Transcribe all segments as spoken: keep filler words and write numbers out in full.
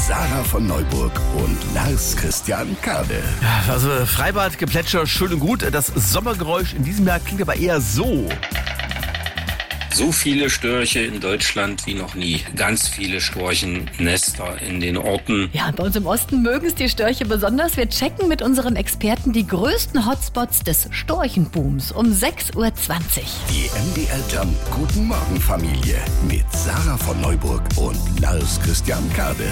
Sarah von Neuburg und Lars Christian Kade. Ja, also Freibad, Geplätscher, schön und gut. Das Sommergeräusch in diesem Jahr klingt aber eher so. So viele Störche in Deutschland wie noch nie. Ganz viele Storchennester in den Orten. Ja, bei uns im Osten mögen es die Störche besonders. Wir checken mit unseren Experten die größten Hotspots des Storchenbooms um sechs Uhr zwanzig. Die M D R Jump Guten Morgen Familie mit Sarah von Neuburg und Lars Christian Kade.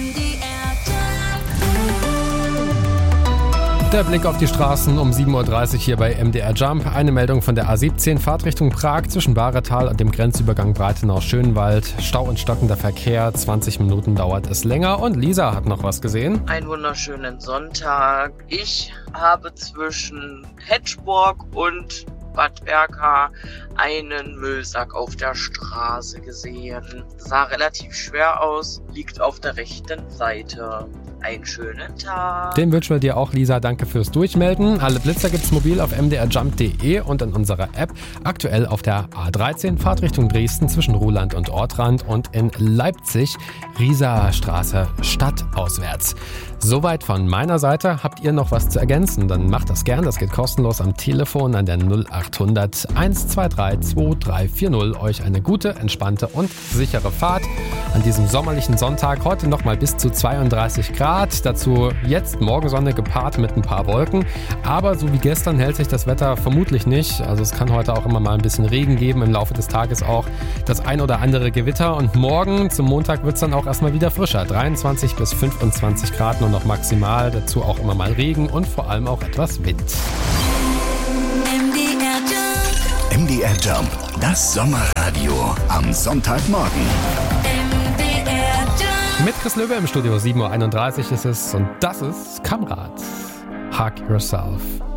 Der Blick auf die Straßen um sieben Uhr dreißig hier bei M D R Jump. Eine Meldung von der A siebzehn, Fahrtrichtung Prag zwischen Bahretal und dem Grenzübergang Breitenau-Schönwald. Stau und stockender Verkehr, zwanzig Minuten dauert es länger. Und Lisa hat noch was gesehen. Einen wunderschönen Sonntag. Ich habe zwischen Hetschborg und Bad Berka einen Müllsack auf der Straße gesehen. Sah relativ schwer aus, liegt auf der rechten Seite. Einen schönen Tag. Den wünschen wir dir auch, Lisa. Danke fürs Durchmelden. Alle Blitzer gibt's mobil auf m d r jump punkt d e und in unserer App. Aktuell auf der A dreizehn, Fahrtrichtung Dresden zwischen Ruhland und Ortrand und in Leipzig, Rieser Straße stadtauswärts. Soweit von meiner Seite. Habt ihr noch was zu ergänzen? Dann macht das gern. Das geht kostenlos am Telefon an der null acht hundert eins zwei drei zwei drei vier null. Euch eine gute, entspannte und sichere Fahrt an diesem sommerlichen Sonntag. Heute noch mal bis zu zweiunddreißig Grad. Dazu jetzt Morgensonne gepaart mit ein paar Wolken. Aber so wie gestern hält sich das Wetter vermutlich nicht. Also es kann heute auch immer mal ein bisschen Regen geben. Im Laufe des Tages auch das ein oder andere Gewitter. Und morgen zum Montag wird es dann auch erstmal wieder frischer. dreiundzwanzig bis fünfundzwanzig Grad nur noch maximal. Dazu auch immer mal Regen und vor allem auch etwas Wind. M D R Jump, das Sommerradio am Sonntagmorgen. Mit Chris Löwe im Studio, sieben Uhr einunddreißig ist es und das ist Kamrat. Hug Yourself.